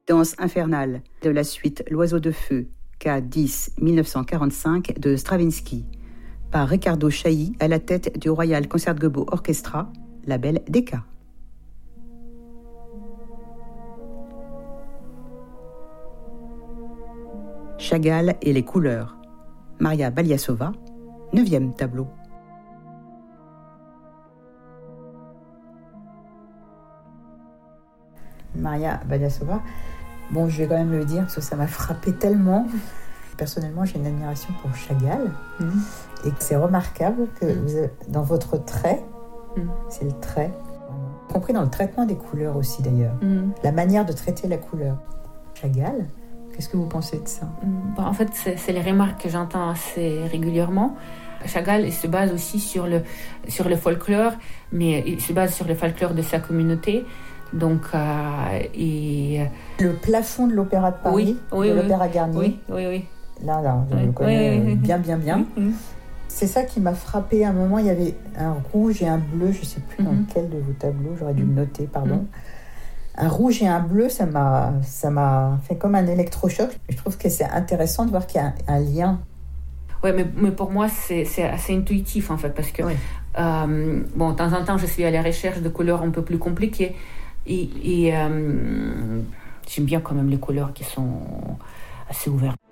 Danse infernale de la suite L'Oiseau de Feu, K10 1945 de Stravinsky, par Riccardo Chailly à la tête du Royal Concertgebouw Orchestra, label Decca. Chagall et les couleurs. Maria Baliasova, 9e tableau. Maria Baliasova, bon, je vais quand même le dire parce que ça m'a frappé tellement. Personnellement, j'ai une admiration pour Chagall et que c'est remarquable que vous avez, dans votre trait, c'est le trait, y compris dans le traitement des couleurs aussi d'ailleurs, la manière de traiter la couleur. Chagall, qu'est-ce que vous pensez de ça? En fait, c'est les remarques que j'entends assez régulièrement. Chagall il se base aussi sur le folklore, mais il se base sur le folklore de sa communauté. Donc, le plafond de l'Opéra de Paris, l'Opéra Garnier. Oui. Là, je le connais bien. C'est ça qui m'a frappé. À un moment, il y avait un rouge et un bleu. Je ne sais plus dans lequel de vos tableaux. J'aurais dû le noter, pardon. Un rouge et un bleu, ça m'a fait comme un électrochoc. Je trouve que c'est intéressant de voir qu'il y a un lien. Oui, mais pour moi, c'est assez intuitif, en fait, parce que, de temps en temps, je suis à la recherche de couleurs un peu plus compliquées. Et j'aime bien quand même les couleurs qui sont assez ouvertes.